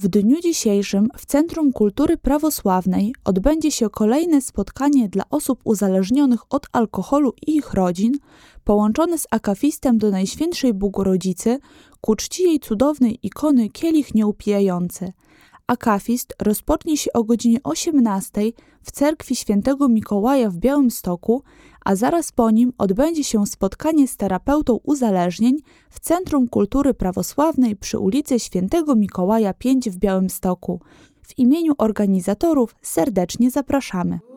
W dniu dzisiejszym w Centrum Kultury Prawosławnej odbędzie się kolejne spotkanie dla osób uzależnionych od alkoholu i ich rodzin, połączone z akafistem do Najświętszej Bogorodzicy ku czci jej cudownej ikony Kielich Nieupijający. Akafist rozpocznie się o godzinie 18 w cerkwi Świętego Mikołaja w Białymstoku, a zaraz po nim odbędzie się spotkanie z terapeutą uzależnień w Centrum Kultury Prawosławnej przy ulicy Świętego Mikołaja 5 w Białymstoku. W imieniu organizatorów serdecznie zapraszamy.